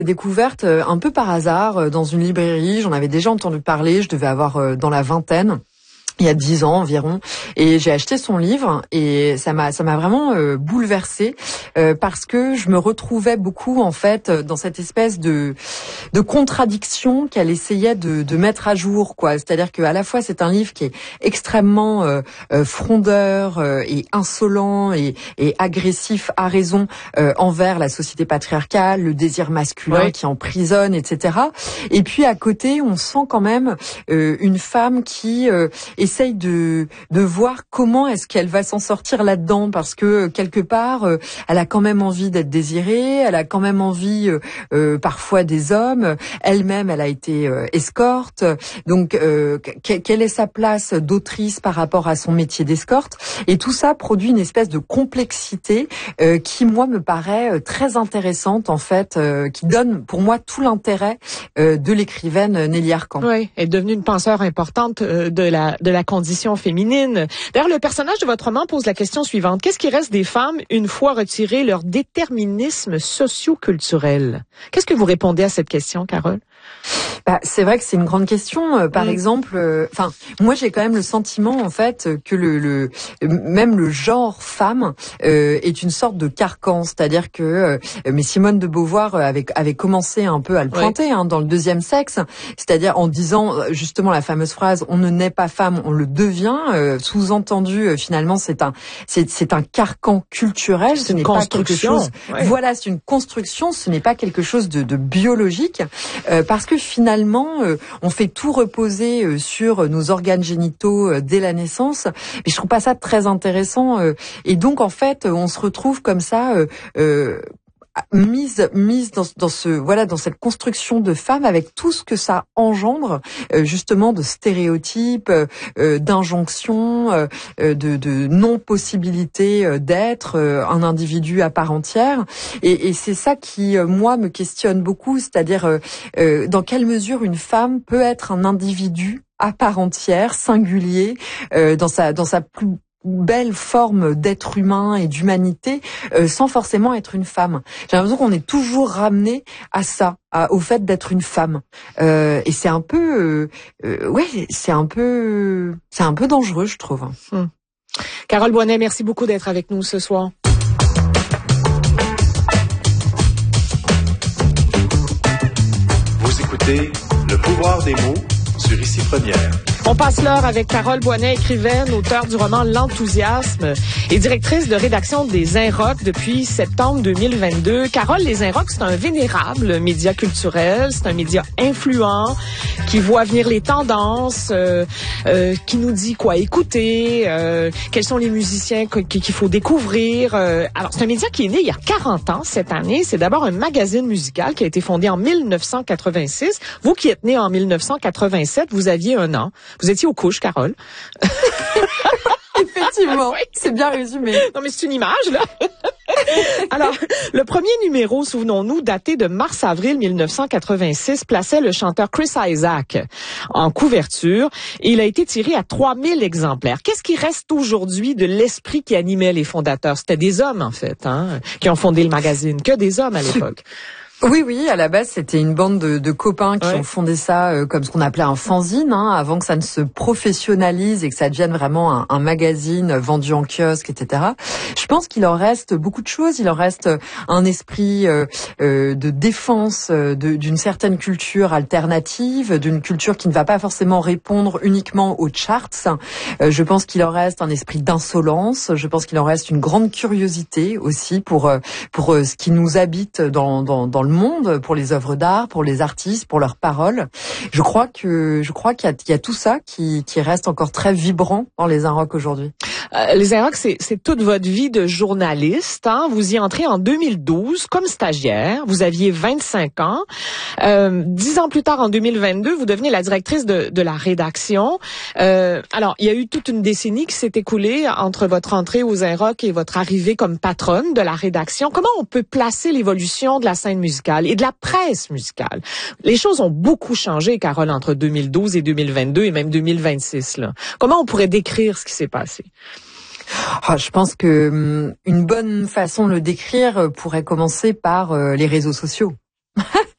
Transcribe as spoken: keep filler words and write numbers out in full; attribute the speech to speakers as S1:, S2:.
S1: Découverte un peu par hasard dans une librairie. J'en avais déjà entendu parler. Je devais avoir dans la vingtaine. Il y a dix ans environ, et j'ai acheté son livre et ça m'a ça m'a vraiment euh, bouleversée euh, parce que je me retrouvais beaucoup en fait dans cette espèce de de contradiction qu'elle essayait de de mettre à jour, quoi. C'est-à-dire que à la fois c'est un livre qui est extrêmement euh, euh, frondeur euh, et insolent et et agressif à raison euh, envers la société patriarcale, le désir masculin oui. qui emprisonne, et cetera. Et puis à côté, on sent quand même euh, une femme qui euh, essaye de de voir comment est-ce qu'elle va s'en sortir là-dedans, parce que quelque part euh, elle a quand même envie d'être désirée, elle a quand même envie euh, euh, parfois des hommes, elle-même elle a été euh, escorte, donc euh, que, quelle est sa place d'autrice par rapport à son métier d'escorte, et tout ça produit une espèce de complexité euh, qui moi me paraît très intéressante en fait, euh, qui donne pour moi tout l'intérêt euh, de l'écrivaine Nelly Arcan.
S2: Oui, elle est devenue une penseur importante euh, de la de la condition féminine. D'ailleurs, le personnage de votre roman pose la question suivante. Qu'est-ce qui reste des femmes une fois retiré leur déterminisme socio-culturel? Qu'est-ce que vous répondez à cette question, Carole?
S1: Bah, c'est vrai que c'est une grande question. Euh, par mmh. exemple, enfin, euh, moi j'ai quand même le sentiment en fait que le, le même le genre femme euh, est une sorte de carcan, c'est-à-dire que euh, mais Simone de Beauvoir avait avait commencé un peu à le pointer oui. hein, dans Le Deuxième Sexe, c'est-à-dire en disant justement la fameuse phrase "on ne naît pas femme, on le devient", euh, sous-entendu euh, finalement c'est un c'est c'est un carcan culturel,
S2: c'est ce n'est pas quelque chose.
S1: Ouais. Voilà, c'est une construction, ce n'est pas quelque chose de, de biologique, euh, parce que finalement Finalement, euh, on fait tout reposer euh, sur nos organes génitaux euh, dès la naissance, mais je trouve pas ça très intéressant. Euh, et donc, en fait, on se retrouve comme ça, euh, euh, mise mise dans, dans ce voilà dans cette construction de femme avec tout ce que ça engendre euh, justement de stéréotypes, euh, d'injonctions, euh, de, de non possibilité euh, d'être euh, un individu à part entière, et, et c'est ça qui euh, moi me questionne beaucoup, c'est-à-dire euh, euh, dans quelle mesure une femme peut être un individu à part entière, singulier, euh, dans sa dans sa plus belle forme d'être humain et d'humanité, euh, sans forcément être une femme. J'ai l'impression qu'on est toujours ramené à ça, à, au fait d'être une femme. Euh, et c'est un peu, euh, euh, ouais, c'est un peu, c'est un peu dangereux, je trouve.
S2: Hum. Carole Boinet, merci beaucoup d'être avec nous ce soir.
S3: Vous écoutez Le pouvoir des mots sur Ici Première.
S2: On passe l'heure avec Carole Boinet, écrivaine, auteure du roman L'Enthousiasme et directrice de rédaction des Inrocks depuis septembre deux mille vingt-deux. Carole, les Inrocks, c'est un vénérable média culturel, c'est un média influent qui voit venir les tendances, euh, euh, qui nous dit quoi écouter, euh, quels sont les musiciens qu'il faut découvrir. Euh, alors, c'est un média qui est né il y a quarante ans cette année. C'est d'abord un magazine musical qui a été fondé en mille neuf cent quatre-vingt-six. Vous qui êtes né en mille neuf cent quatre-vingt-sept, vous aviez un an. Vous étiez aux couches, Carole.
S1: Effectivement, oui. C'est bien résumé.
S2: Non, mais c'est une image, là. Alors, le premier numéro, souvenons-nous, daté de mars-avril mille neuf cent quatre-vingt-six, plaçait le chanteur Chris Isaak en couverture et il a été tiré à trois mille exemplaires. Qu'est-ce qui reste aujourd'hui de l'esprit qui animait les fondateurs? C'était des hommes, en fait, hein, qui ont fondé le magazine. Que des hommes à l'époque.
S1: Oui, oui, à la base, c'était une bande de, de copains qui ouais. ont fondé ça euh, comme ce qu'on appelait un fanzine, hein, avant que ça ne se professionnalise et que ça devienne vraiment un, un magazine vendu en kiosque, et cetera. Je pense qu'il en reste beaucoup de choses. Il en reste un esprit euh, euh, de défense euh, de, d'une certaine culture alternative, d'une culture qui ne va pas forcément répondre uniquement aux charts. Euh, je pense qu'il en reste un esprit d'insolence. Je pense qu'il en reste une grande curiosité aussi pour euh, pour euh, ce qui nous habite dans dans dans le monde, pour les œuvres d'art, pour les artistes, pour leurs paroles. Je crois que je crois qu'il y a, il y a tout ça qui, qui reste encore très vibrant dans les Inrocks aujourd'hui.
S2: Euh, les Inrocks, c'est, c'est toute votre vie de journaliste. Hein? Vous y entrez en deux mille douze comme stagiaire. Vous aviez vingt-cinq ans. Euh, dix ans plus tard, en deux mille vingt-deux, vous devenez la directrice de, de la rédaction. Euh, alors, il y a eu toute une décennie qui s'est écoulée entre votre entrée aux Inrocks et votre arrivée comme patronne de la rédaction. Comment on peut placer l'évolution de la scène musicale et de la presse musicale? Les choses ont beaucoup changé, Carole, entre deux mille douze et deux mille vingt-deux et même deux mille vingt-six. Là. Comment on pourrait décrire ce qui s'est passé?
S1: Ah, je pense que hum, une bonne façon de le décrire pourrait commencer par euh, les réseaux sociaux.